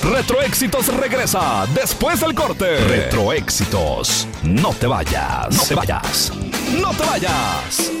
Retroéxitos regresa después del corte. Retroéxitos. No te vayas. No te vayas. No te vayas.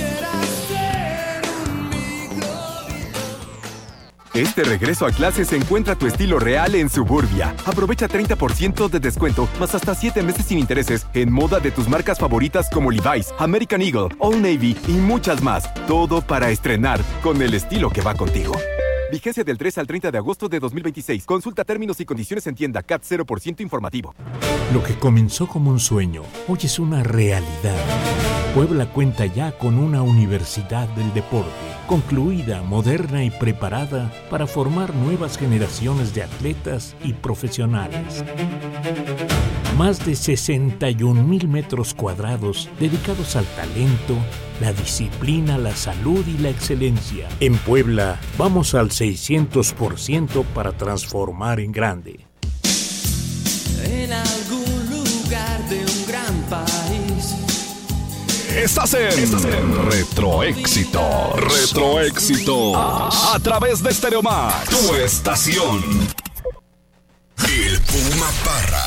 Este regreso a clases encuentra tu estilo real en Suburbia. Aprovecha 30% de descuento, más hasta 7 meses sin intereses en moda de tus marcas favoritas como Levi's, American Eagle, Old Navy y muchas más. Todo para estrenar con el estilo que va contigo. Vigencia del 3 al 30 de agosto de 2026. Consulta términos y condiciones en tienda. CAT 0% informativo. Lo que comenzó como un sueño, hoy es una realidad. Puebla cuenta ya con una universidad del deporte, concluida, moderna y preparada para formar nuevas generaciones de atletas y profesionales. Más de 61,000 metros cuadrados dedicados al talento, la disciplina, la salud y la excelencia. En Puebla, vamos al 600% para transformar en grande. En algún lugar de un gran país. Estás en Retroéxitos. Retroéxitos. A través de Stereo Max. Tu estación. El Puma Parra.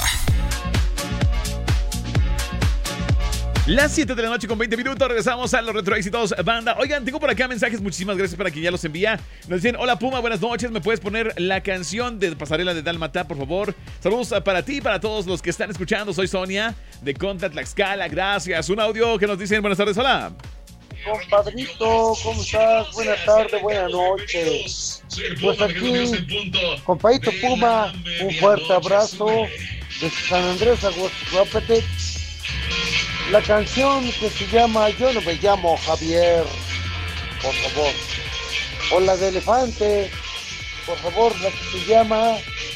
Las 7 de la noche con 20 minutos, regresamos a los Retroéxitos Banda. Oigan, tengo por acá mensajes, muchísimas gracias para quien ya los envía. Nos dicen, hola Puma, buenas noches, ¿me puedes poner la canción de Pasarela de Dálmata, por favor? Saludos para ti y para todos los que están escuchando, soy Sonia de Conta Tlaxcala, gracias. Un audio que nos dicen, buenas tardes, hola. Compadrito, ¿cómo estás? Buenas tardes, buenas noches. Pues aquí, compadrito Puma, un fuerte abrazo de San Andrés Aguascalientes. La canción que se llama Yo no me llamo Javier, por favor. O la de Elefante, por favor, la que se llama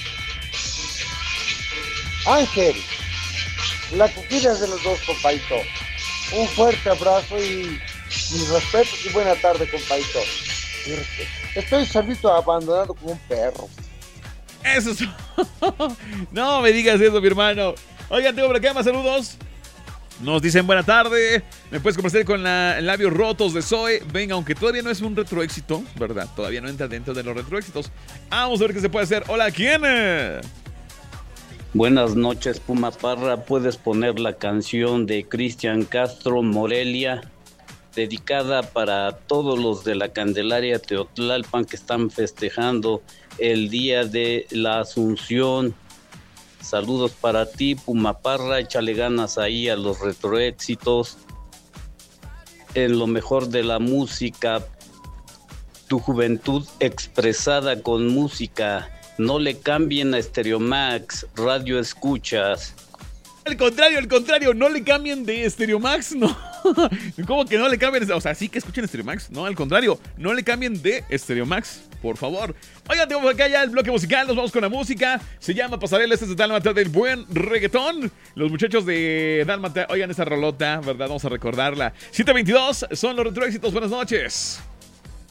Ángel. La que quieras de los dos, compadito. Un fuerte abrazo y mis respetos y buena tarde, compadito. Estoy solito abandonado como un perro. Eso es... No me digas eso, mi hermano. Oigan, tengo por acá más saludos. Nos dicen buena tarde, me puedes complacer con Labios Rotos de Zoe. Venga, aunque todavía no es un retroéxito, ¿verdad? Todavía no entra dentro de los retroéxitos. Vamos a ver qué se puede hacer. Hola, ¿quién? Buenas noches, Puma Parra. Puedes poner la canción de Cristian Castro, Morelia, dedicada para todos los de la Candelaria Teotlalpan que están festejando el día de la Asunción. Saludos para ti, Puma Parra, échale ganas ahí a los retroéxitos. En lo mejor de la música, tu juventud expresada con música. No le cambien a Stereo Max, radio escuchas. Al contrario, no le cambien de Stereo Max, no. ¿Cómo que no le cambien? O sea, sí que escuchen Stereo Max, no, al contrario, no le cambien de Stereo Max, por favor. Oigan, tenemos acá ya el bloque musical, nos vamos con la música. Se llama Pasarela, este es de Dálmata del buen reggaetón. Los muchachos de Dálmata, oigan esa rolota, ¿verdad? Vamos a recordarla. 7:22, son los retroéxitos, buenas noches.